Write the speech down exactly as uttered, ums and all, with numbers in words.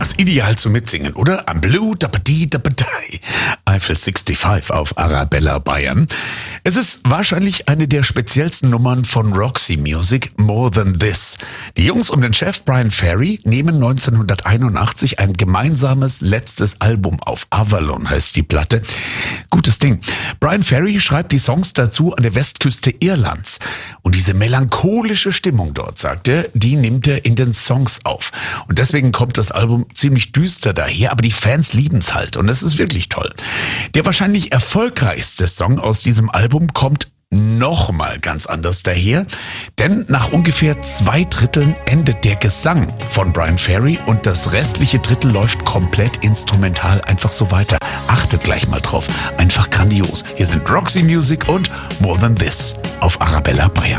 Das Ideal zum Mitsingen, oder? Am Blue Dabadi Dabadai. Eiffel fünfundsechzig auf Arabella Bayern. Es ist wahrscheinlich eine der speziellsten Nummern von Roxy Music, More Than This. Die Jungs um den Chef Bryan Ferry nehmen neunzehnhunderteinundachtzig ein gemeinsames letztes Album auf. Avalon heißt die Platte. Gutes Ding. Bryan Ferry schreibt die Songs dazu an der Westküste Irlands. Und diese melancholische Stimmung dort, sagt er, die nimmt er in den Songs auf. Und deswegen kommt das Album ziemlich düster daher, aber die Fans lieben's halt und es ist wirklich toll. Der wahrscheinlich erfolgreichste Song aus diesem Album kommt nochmal ganz anders daher, denn nach ungefähr zwei Dritteln endet der Gesang von Bryan Ferry und das restliche Drittel läuft komplett instrumental einfach so weiter. Achtet gleich mal drauf. Einfach grandios. Hier sind Roxy Music und More Than This auf Arabella Bayern.